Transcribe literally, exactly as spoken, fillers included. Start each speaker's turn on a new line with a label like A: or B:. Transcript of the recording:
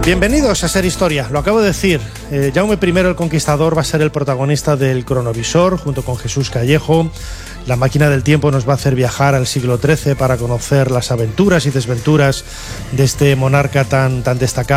A: Bienvenidos a Ser Historia, lo acabo de decir. Eh, Jaume primero el Conquistador va a ser el protagonista del cronovisor, junto con Jesús Callejo. La máquina del tiempo nos va a hacer viajar al siglo trece para conocer las aventuras y desventuras de este monarca tan, tan destacado.